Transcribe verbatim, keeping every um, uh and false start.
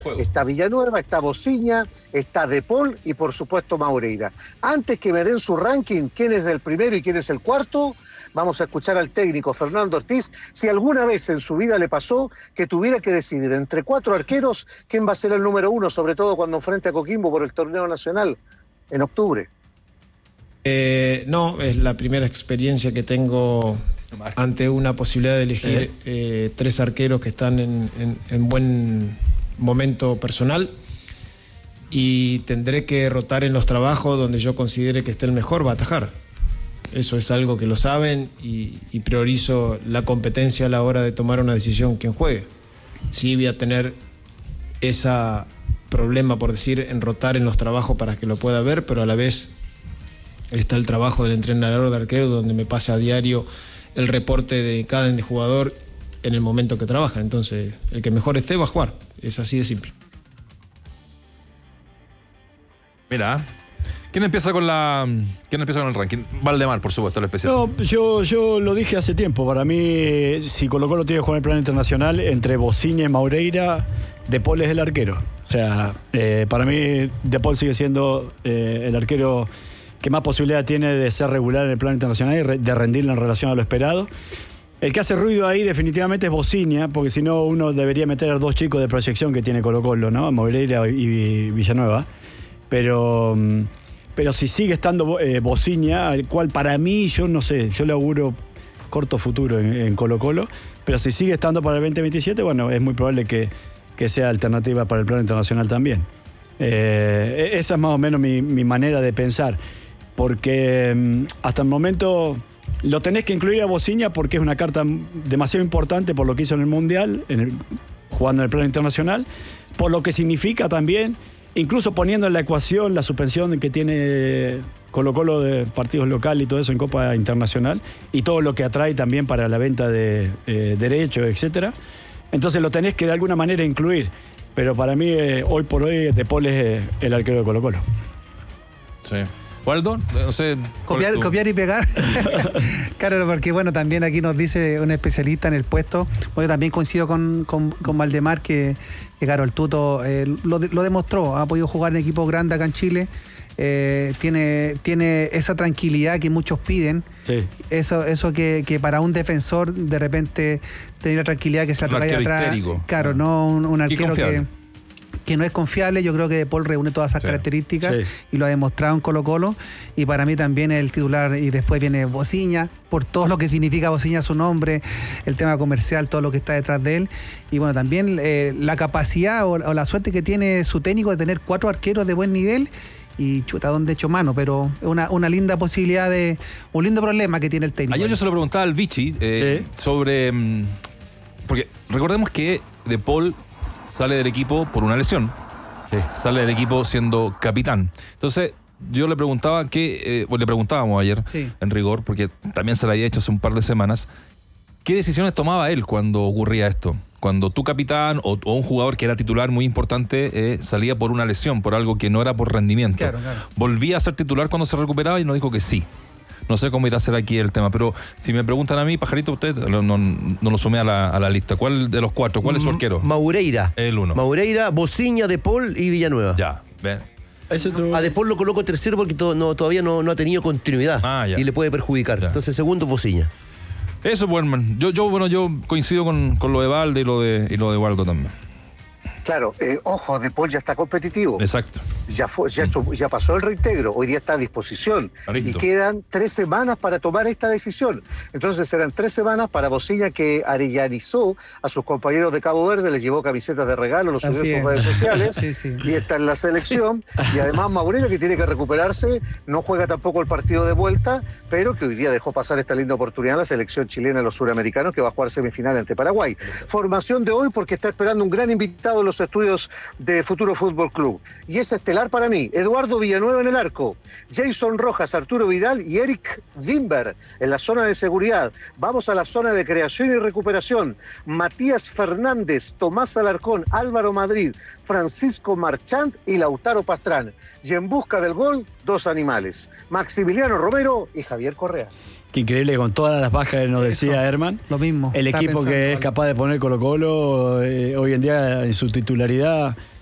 Juego. Está Villanueva, está Bociña, está De Paul y por supuesto Maureira. Antes que me den su ranking, quién es el primero y quién es el cuarto, vamos a escuchar al técnico Fernando Ortiz, si alguna vez en su vida le pasó que tuviera que decidir entre cuatro arqueros quién va a ser el número uno, sobre todo cuando enfrente a Coquimbo por el torneo nacional en octubre. Eh, no, es la primera experiencia que tengo ante una posibilidad de elegir eh. Eh, tres arqueros que están en, en, en buen momento personal, y tendré que rotar en los trabajos donde yo considere que esté el mejor, va a atajar. Eso es algo que lo saben, y, y priorizo la competencia a la hora de tomar una decisión quien juegue. Sí voy a tener ese problema, por decir, en rotar en los trabajos para que lo pueda ver, pero a la vez está el trabajo del entrenador de arquero, donde me pasa a diario el reporte de cada jugador en el momento que trabaja. Entonces, el que mejor esté va a jugar. Es así de simple. Mira, ¿quién empieza con la quién empieza con el ranking? Valdemar, por supuesto, el especial. No, yo, yo lo dije hace tiempo. Para mí, si Colo Colo tiene que jugar en el plano internacional, entre Bociña y Maureira, De Paul es el arquero. O sea, eh, para mí, De Paul sigue siendo eh, el arquero que más posibilidad tiene de ser regular en el plano internacional y re, de rendir en relación a lo esperado. El que hace ruido ahí definitivamente es Bociña, porque si no uno debería meter a dos chicos de proyección que tiene Colo Colo, ¿no? Maureira y Villanueva. Pero, pero si sigue estando eh, Bociña, al cual para mí, yo no sé, yo le auguro corto futuro en, en Colo Colo, pero si sigue estando para el veinte veintisiete, bueno, es muy probable que, que sea alternativa para el plano internacional también. Eh, esa es más o menos mi, mi manera de pensar, porque hasta el momento lo tenés que incluir a Bociña porque es una carta demasiado importante por lo que hizo en el Mundial, en el, jugando en el plano internacional, por lo que significa también, incluso poniendo en la ecuación la suspensión que tiene Colo Colo de partidos locales y todo eso en Copa Internacional, y todo lo que atrae también para la venta de eh, derechos, etcétera. Entonces lo tenés que de alguna manera incluir, pero para mí eh, hoy por hoy De Paul es eh, el arquero de Colo Colo. Sí. Waldo, no sé. Copiar, copiar y pegar. Claro, porque bueno, también aquí nos dice un especialista en el puesto. Bueno, yo también coincido con, con, con Valdemar que, que claro, el Tuto eh, lo, lo demostró. Ha podido jugar en equipos grandes acá en Chile. Eh, tiene, tiene esa tranquilidad que muchos piden. Sí. Eso, eso que, que para un defensor de repente tener la tranquilidad que se la toca ahí atrás. Histérico. Claro, no un, un arquero que. que no es confiable. Yo creo que De Paul reúne todas esas sí, características sí. y lo ha demostrado en Colo Colo, y para mí también es el titular. Y después viene Bociña, por todo lo que significa Bociña, su nombre, el tema comercial, todo lo que está detrás de él, y bueno, también eh, la capacidad o, o la suerte que tiene su técnico de tener cuatro arqueros de buen nivel. Y chuta, ¿dónde hecho mano? Pero es una, una linda posibilidad de... un lindo problema que tiene el técnico. Ayer yo se lo preguntaba al Vichy eh, sí. sobre... Porque recordemos que De Paul sale del equipo por una lesión. Sí. Sale del equipo siendo capitán. Entonces, yo le preguntaba que, eh, o le preguntábamos ayer, sí. en rigor, porque también se la había hecho hace un par de semanas, ¿qué decisiones tomaba él cuando ocurría esto? Cuando tu capitán o, o un jugador que era titular muy importante eh, salía por una lesión, por algo que no era por rendimiento. Claro, claro. ¿Volvía a ser titular cuando se recuperaba? Y nos dijo que sí. No sé cómo irá a ser aquí el tema, pero si me preguntan a mí, Pajarito, usted no, no, no lo sumé a la, a la lista. ¿Cuál de los cuatro? ¿Cuál es su arquero? Maureira. El uno. Maureira, Bociña, De Paul y Villanueva. Ya, ven. Tu... A De Paul lo coloco tercero porque to, no, todavía no, no ha tenido continuidad ah, y le puede perjudicar. Ya. Entonces, segundo, Bociña. Eso, pues, hermano. Yo, yo, bueno, yo coincido con, con lo de Valde y lo de, y lo de Waldo también. Claro, eh, ojo, De Paul ya está competitivo. Exacto. Ya, fue, ya, mm. ya pasó el reintegro, hoy día está a disposición. Clarito. Y quedan tres semanas para tomar esta decisión. Entonces serán tres semanas para Bociña, que arellanizó a sus compañeros de Cabo Verde, les llevó camisetas de regalo, los subió a sus redes sociales, sí, sí. y está en la selección. Y además Maureira, que tiene que recuperarse, no juega tampoco el partido de vuelta, pero que hoy día dejó pasar esta linda oportunidad la selección chilena de los suramericanos, que va a jugar semifinal ante Paraguay. Formación de hoy porque está esperando un gran invitado en los estudios de Futuro Fútbol Club. Y es estelar para mí, Eduardo Villanueva en el arco, Jason Rojas, Arturo Vidal y Eric Wimber en la zona de seguridad. Vamos a la zona de creación y recuperación. Matías Fernández, Tomás Alarcón, Álvaro Madrid, Francisco Marchand y Lautaro Pastrán. Y en busca del gol, dos animales, Maximiliano Romero y Javier Correa. que increíble con todas las bajas que nos Eso, decía Herman. Lo mismo. El equipo que es capaz de poner Colo Colo eh, hoy en día en su titularidad